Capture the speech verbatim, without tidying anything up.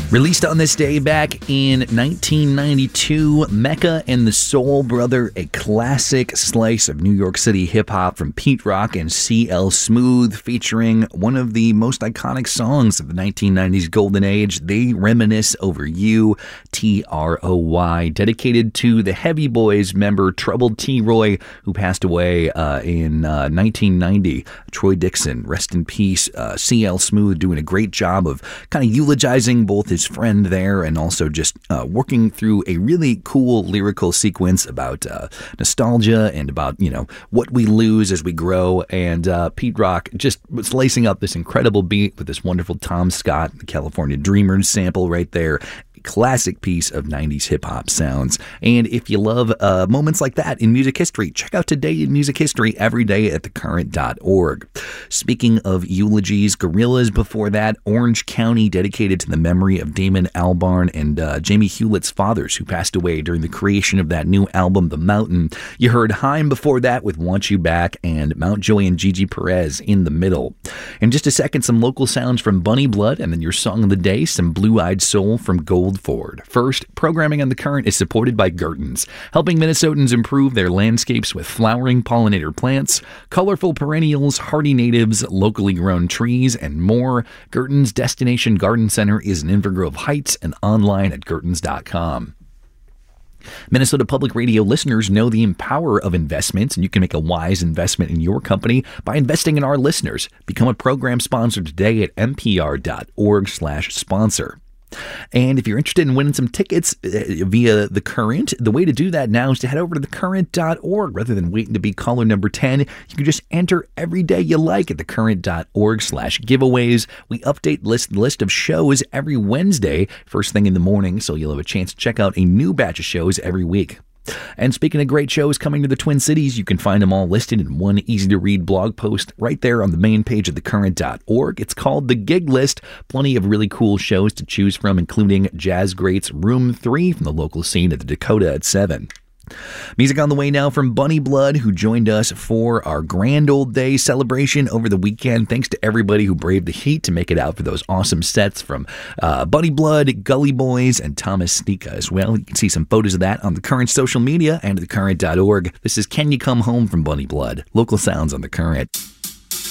Released on this day back in nineteen ninety-two, Mecca and the Soul Brother, a classic slice of New York City hip-hop from Pete Rock and C L Smooth, featuring one of the most iconic songs of the nineteen nineties golden age, They Reminisce Over You, T R O Y, dedicated to the Heavy Boys member Troubled T. Roy, who passed away uh, in uh, nineteen ninety. Troy Dixon, rest in peace. uh, C L Smooth doing a great job of kind of eulogizing both his friend there and also just uh, working through a really cool lyrical sequence about uh, nostalgia and about, you know, what we lose as we grow. And uh, Pete Rock just was lacing up this incredible beat with this wonderful Tom Scott, the California Dreamers sample right there. Classic piece of nineties hip-hop sounds. And if you love uh, moments like that in music history, check out Today in Music History every day at the current dot org. Speaking of eulogies, Gorillaz before that, Orange County, dedicated to the memory of Damon Albarn and uh, Jamie Hewlett's fathers, who passed away during the creation of that new album, The Mountain. You heard Haim before that with Want You Back, and Mountjoy and Gigi Perez in the middle. In just a second, some local sounds from Bunny Blood, and then your song of the day, some Blue-Eyed Soul from Gold Ford. First, programming on The Current is supported by Gertens, helping Minnesotans improve their landscapes with flowering pollinator plants, colorful perennials, hardy natives, locally grown trees, and more. Gertens Destination Garden Center is in Inver Grove Heights and online at gertens dot com. Minnesota Public Radio listeners know the power of investments, and you can make a wise investment in your company by investing in our listeners. Become a program sponsor today at n p r dot org slash sponsor. And if you're interested in winning some tickets via The Current, the way to do that now is to head over to the current dot org. Rather than waiting to be caller number ten, you can just enter every day you like at the current dot org slash giveaways. We update list list of shows every Wednesday, first thing in the morning, so you'll have a chance to check out a new batch of shows every week. And speaking of great shows coming to the Twin Cities, you can find them all listed in one easy-to-read blog post right there on the main page of the current dot org. It's called The Gig List. Plenty of really cool shows to choose from, including Jazz Greats Room three from the local scene at the Dakota at seven. Music on the way now from Bunny Blood, who joined us for our Grand Old Day celebration over the weekend. Thanks to everybody who braved the heat to make it out for those awesome sets from uh, Bunny Blood, Gully Boys, and Thomas Stika as well. You can see some photos of that on the Current social media and at the current dot org. This is Can You Come Home from Bunny Blood. Local sounds on The Current.